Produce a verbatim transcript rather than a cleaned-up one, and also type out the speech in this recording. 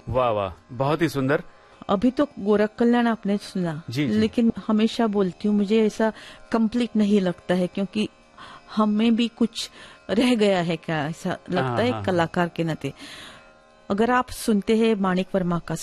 वाह वाह, बहुत ही सुंदर। अभी तो गोरख कल्याण आपने सुना, जी, जी। लेकिन हमेशा बोलती हूँ मुझे ऐसा कंप्लीट नहीं लगता है, क्योंकि हमें भी कुछ रह गया है क्या, ऐसा लगता हाँ, है हाँ, हाँ। कलाकार के नाते। अगर आप सुनते हैं माणिक वर्मा का